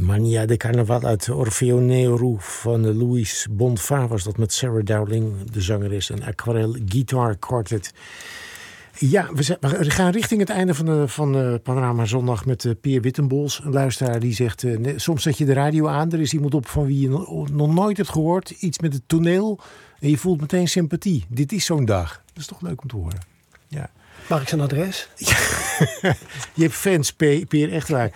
Mania de Carnaval uit Orfeo Nero van Louis Bonfa was dat met Sarah Dowling, de zangeres, en Aquarelle Guitar Quartet. Ja, we gaan richting het einde van Panorama Zondag met Peer Wittenbols. Een luisteraar die zegt, soms zet je de radio aan. Er is iemand op van wie je nog nooit hebt gehoord. Iets met het toneel. En je voelt meteen sympathie. Dit is zo'n dag. Dat is toch leuk om te horen. Ja. Mag ik zijn adres? Je hebt fans, Peer, echt waar.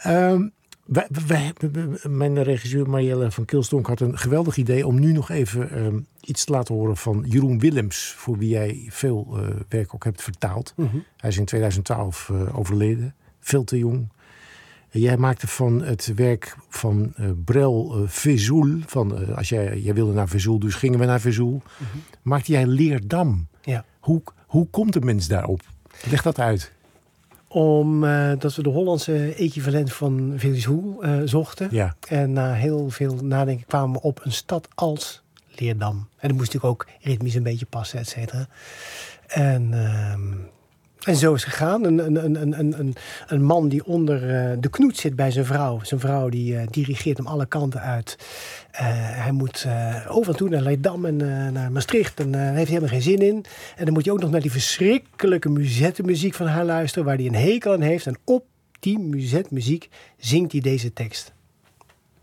Mijn regisseur Marielle van Kilstonk had een geweldig idee om nu nog even iets te laten horen van Jeroen Willems, voor wie jij veel werk ook hebt vertaald. Mm-hmm. Hij is in 2012 overleden, veel te jong. Jij maakte van het werk van Brel Vesoul, van als jij wilde naar Vesoul, dus gingen we naar Vesoul. Mm-hmm. Maakte jij Leerdam. Ja. Hoe komt een mens daarop? Leg dat uit. Omdat we de Hollandse equivalent van Vesoul zochten. Ja. En na heel veel nadenken kwamen we op een stad als Leerdam. En dat moest natuurlijk ook ritmisch een beetje passen, et cetera. En zo is het gegaan. Een man die onder de knoet zit bij zijn vrouw. Zijn vrouw die dirigeert hem alle kanten uit. Hij moet over en toe naar Leerdam en naar Maastricht. En daar heeft hij helemaal geen zin in. En dan moet je ook nog naar die verschrikkelijke muzettenmuziek van haar luisteren, waar hij een hekel aan heeft. En op die muzetmuziek zingt hij deze tekst.